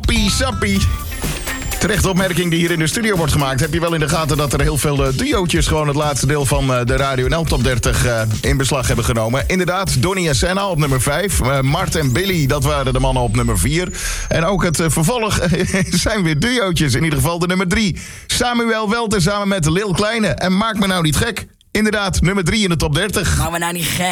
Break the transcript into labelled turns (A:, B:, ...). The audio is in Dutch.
A: Sappie. Terechte opmerking die hier in de studio wordt gemaakt. Heb je wel in de gaten dat er heel veel duootjes gewoon het laatste deel van de Radio NL Top 30 in beslag hebben genomen. Inderdaad, Donny en Senna op nummer 5. Mart en Billy, dat waren de mannen op nummer 4. En ook het vervolg zijn weer duootjes. In ieder geval de nummer 3. Samuel Welten samen met Lil Kleine. En maak me nou niet gek. Inderdaad, nummer 3 in de Top 30.
B: Maak me nou niet gek.